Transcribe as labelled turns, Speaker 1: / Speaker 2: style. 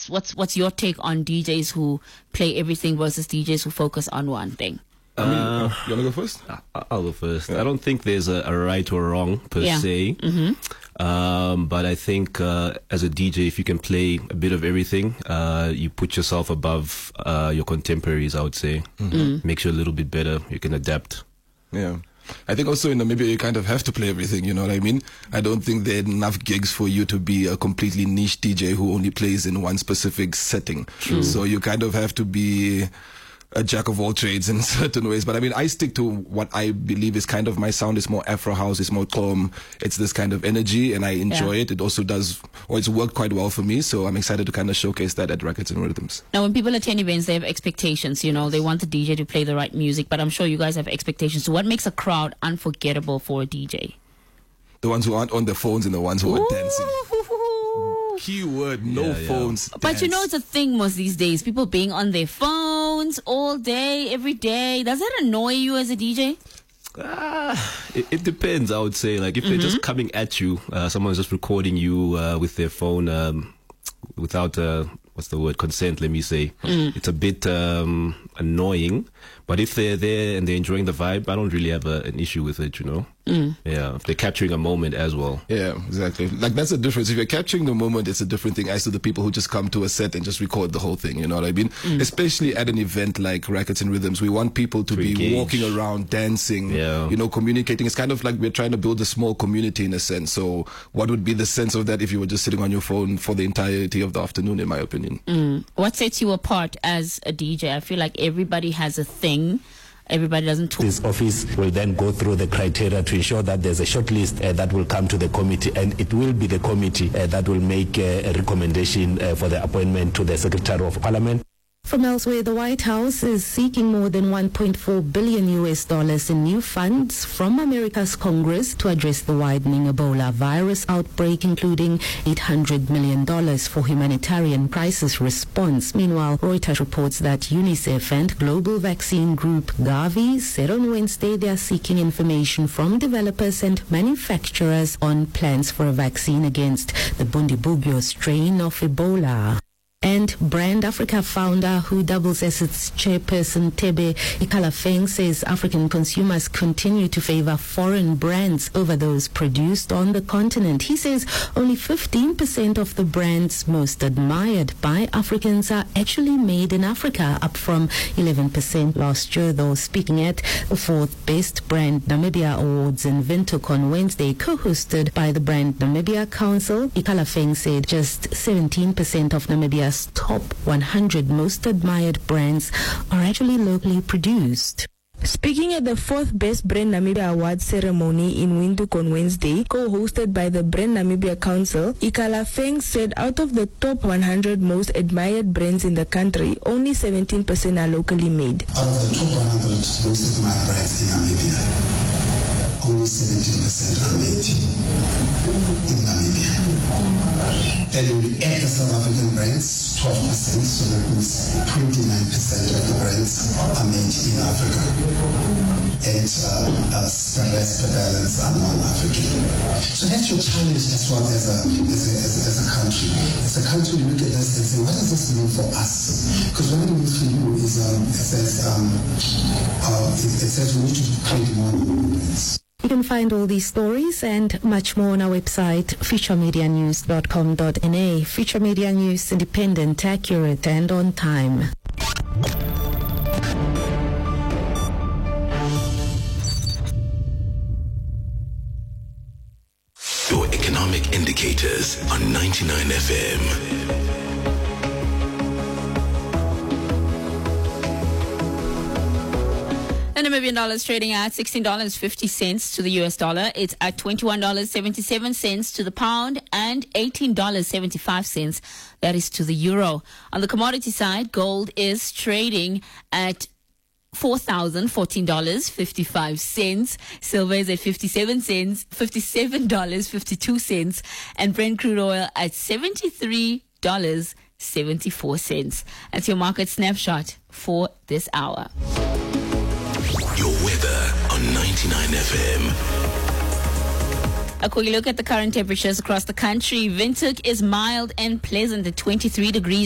Speaker 1: what's your take on DJs who play everything versus DJs who focus on one thing?
Speaker 2: You want to go first?
Speaker 3: I'll go first. I don't think there's a right or wrong per se. But I think as a DJ, if you can play a bit of everything, you put yourself above your contemporaries, I would say. Makes you a little bit better. You can adapt.
Speaker 2: Yeah. I think also in Namibia you kind of have to play everything, you know what I mean? I don't think there are enough gigs for you to be a completely niche DJ who only plays in one specific setting. So you kind of have to be a jack of all trades in certain ways. But I mean, I stick to what I believe is kind of my sound. It's more Afro house, it's more calm, it's this kind of energy, and I enjoy it. It also does, or it's worked quite well for me, so I'm excited to kind of showcase that at Records and Rhythms.
Speaker 1: Now, when people attend events, they have expectations, you know, they want the DJ to play the right music, but I'm sure you guys have expectations. So what makes a crowd unforgettable for a DJ?
Speaker 2: The ones who aren't on their phones and the ones who are dancing. Keyword, no phones.
Speaker 1: But
Speaker 2: dance.
Speaker 1: you know, it's a thing most these days. People being on their phones all day, every day. Does that annoy you as a DJ?
Speaker 3: It depends, I would say. Like, if they're just coming at you, someone's just recording you with their phone without, what's the word, consent, let me say. It's a bit annoying. But if they're there and they're enjoying the vibe, I don't really have an issue with it, you know? Yeah, if they're capturing a moment as well.
Speaker 2: Yeah, exactly. Like, that's the difference. If you're capturing the moment, it's a different thing as to the people who just come to a set and just record the whole thing, you know what I mean? Especially at an event like Records and Rhythms, we want people to be
Speaker 3: engage,
Speaker 2: walking around, dancing, you know, communicating. It's kind of like we're trying to build a small community in a sense. So what would be the sense of that if you were just sitting on your phone for the entirety of the afternoon, in my opinion?
Speaker 1: What sets you apart as a DJ? I feel like everybody has a thing. Everybody doesn't talk.
Speaker 4: This office will then go through the criteria to ensure that there's a short list that will come to the committee, and it will be the committee that will make a recommendation for the appointment to the Secretary of Parliament.
Speaker 5: From elsewhere, the White House is seeking more than $1.4 billion in new funds from America's Congress to address the widening Ebola virus outbreak, including $800 million for humanitarian crisis response. Meanwhile, Reuters reports that UNICEF and global vaccine group Gavi said on Wednesday they are seeking information from developers and manufacturers on plans for a vaccine against the Bundibugyo strain of Ebola. And Brand Africa founder who doubles as its chairperson, Tebe Ikalafeng, says African consumers continue to favor foreign brands over those produced on the continent. He says only 15% of the brands most admired by Africans are actually made in Africa, up from 11% last year, though. Speaking at the 4th Best Brand Namibia Awards in Windhoek on Wednesday, co-hosted by the Brand Namibia Council, Ikalafeng said just 17% of Namibia's top 100 most admired brands are actually locally produced.
Speaker 6: Speaking at the 4th Best Brand Namibia Awards ceremony in Windhoek on Wednesday, co-hosted by the Brand Namibia Council, Ikalafeng said out of the top 100 most admired brands in the country, only 17% are locally made.
Speaker 7: Out of the top 100 most admired brands in Namibia, only 17% are made in Namibia. And when we add the South African brands, 12%, so that means 29% of the brands are made in Africa. And the rest, the balance, are non-African. So that's your challenge as well as a country. As a country, you look at this and say, what does this mean for us? Because what it means for you is, it says we need to create more brands.
Speaker 5: You can find all these stories and much more on our website, futuremedianews.com.na. Future Media News, independent, accurate, and on time.
Speaker 8: Your economic indicators on 99 FM.
Speaker 1: The Namibian dollar is trading at $16.50 to the US dollar. It's at $21.77 to the pound and $18.75, that is, to the euro. On the commodity side, gold is trading at $4,014.55. Silver is at 57 cents, $57.52, and Brent crude oil at $73.74. That's your market snapshot for this hour.
Speaker 8: Your weather on 99 FM.
Speaker 1: A quick look at the current temperatures across the country. Windhoek is mild and pleasant at 23 degrees.